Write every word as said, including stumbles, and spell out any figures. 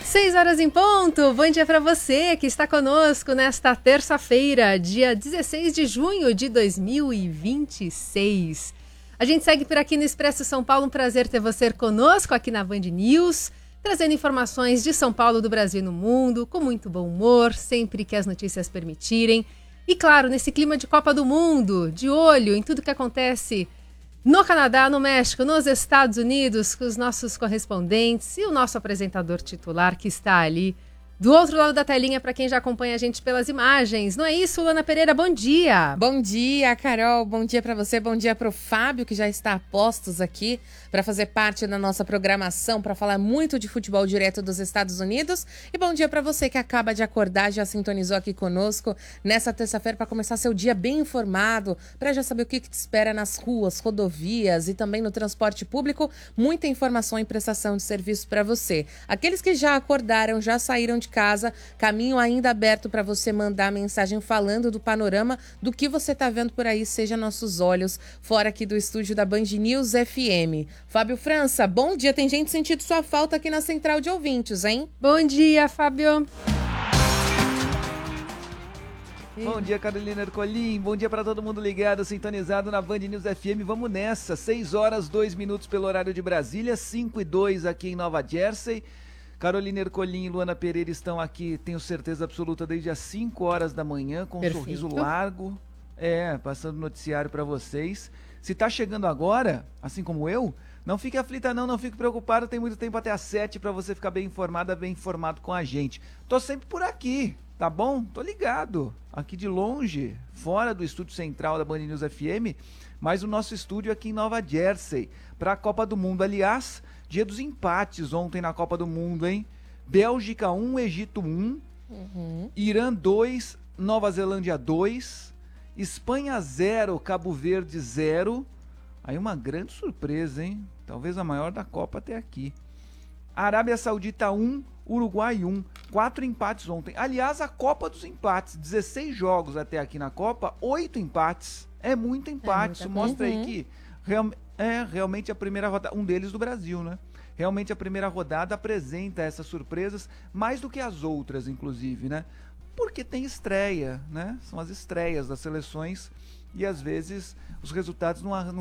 Seis horas em ponto, bom dia para você que está conosco nesta terça-feira, dia dezesseis de junho de dois mil e vinte e seis. A gente segue por aqui no Expresso São Paulo, um prazer ter você conosco aqui na Band News, trazendo informações de São Paulo, do Brasil e no mundo, com muito bom humor, sempre que as notícias permitirem. E claro, nesse clima de Copa do Mundo, de olho em tudo que acontece no Canadá, no México, nos Estados Unidos, com os nossos correspondentes e o nosso apresentador titular que está ali do outro lado da telinha para quem já acompanha a gente pelas imagens. Não é isso, Luana Pereira? Bom dia! Bom dia, Carol. Bom dia para você. Bom dia para o Fábio, que já está a postos aqui para fazer parte da nossa programação, para falar muito de futebol direto dos Estados Unidos. E bom dia para você que acaba de acordar, já sintonizou aqui conosco nessa terça-feira para começar seu dia bem informado, para já saber o que, que te espera nas ruas, rodovias e também no transporte público. Muita informação e prestação de serviço para você. Aqueles que já acordaram, já saíram de casa, caminho ainda aberto para você mandar mensagem falando do panorama do que você está vendo por aí, seja nossos olhos, fora aqui do estúdio da Band News F M. Fábio França, bom dia. Tem gente sentindo sua falta aqui na central de ouvintes, hein? Bom dia, Fábio. Bom dia, Carolina Ercolim. Bom dia para todo mundo ligado, sintonizado na Band News F M. Vamos nessa. seis horas, dois minutos pelo horário de Brasília, cinco e dois aqui em Nova Jersey. Carolina Ercolim e Luana Pereira estão aqui, tenho certeza absoluta, desde as cinco horas da manhã, com um Perfeito. sorriso largo, é, passando noticiário para vocês. Se tá chegando agora, assim como eu, não fique aflita não, não fique preocupada, tem muito tempo até às sete para você ficar bem informada, bem informado com a gente. Tô sempre por aqui, tá bom? Tô ligado, aqui de longe, fora do estúdio central da Band News F M, mas o nosso estúdio aqui em Nova Jersey, para a Copa do Mundo. Aliás, dia dos empates ontem na Copa do Mundo, hein? Bélgica um, Egito um, uhum. Irã dois, Nova Zelândia dois, Espanha zero, Cabo Verde zero. Aí uma grande surpresa, hein? Talvez a maior da Copa até aqui. Arábia Saudita um, Uruguai um. Quatro empates ontem. Aliás, a Copa dos empates. dezesseis jogos até aqui na Copa, oito empates. É muito empate. Isso mostra aí que real, é realmente a primeira rodada, um deles do Brasil, né? Realmente a primeira rodada apresenta essas surpresas, mais do que as outras, inclusive, né? Porque tem estreia, né? São as estreias das seleções e às vezes os resultados não, não